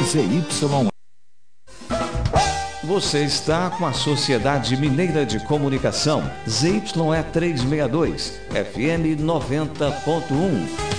ZYA. Você está com a Sociedade Mineira de Comunicação, ZYE 362, FM 90.1.